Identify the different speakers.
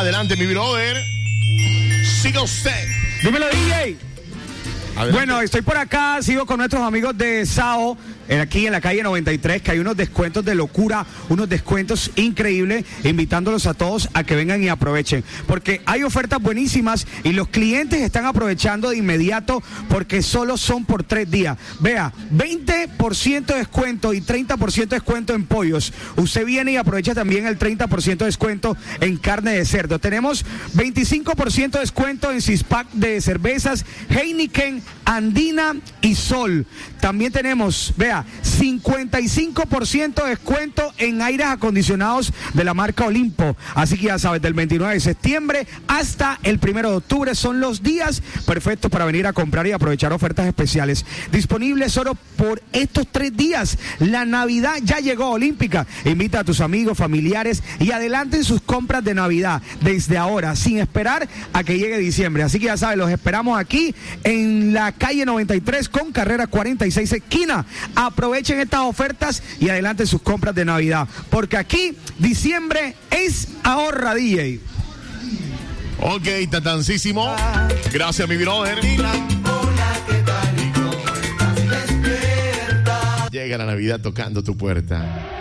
Speaker 1: Adelante, mi brother. Siga usted.
Speaker 2: Dímelo, DJ.
Speaker 1: Adelante.
Speaker 2: Bueno, estoy por acá, sigo con nuestros amigos de SAO, aquí en la calle 93, que hay unos descuentos de locura, unos descuentos increíbles, invitándolos a todos a que vengan y aprovechen, porque hay ofertas buenísimas y los clientes están aprovechando de inmediato porque solo son por 3 días. Vea, 20% de descuento y 30% de descuento en pollos. Usted viene y aprovecha también el 30% de descuento en carne de cerdo. Tenemos 25% de descuento en six-pack de cervezas Heineken, Andina y Sol. También tenemos, vea, 55% de descuento en aires acondicionados de la marca Olimpo. Así que ya sabes, del 29 de septiembre hasta el 1 de octubre son los días perfectos para venir a comprar y aprovechar ofertas especiales. Disponibles solo por estos 3 días. La Navidad ya llegó, Olímpica. Invita a tus amigos, familiares y adelanten sus compras de Navidad desde ahora, sin esperar a que llegue diciembre. Así que ya sabes, los esperamos aquí en la calle 93 con carrera 46 esquina. Aprovechen estas ofertas y adelanten sus compras de Navidad, porque aquí diciembre es ahorra, DJ.
Speaker 1: Ok, tatancísimo. Gracias, mi brother. Llega la Navidad tocando tu puerta.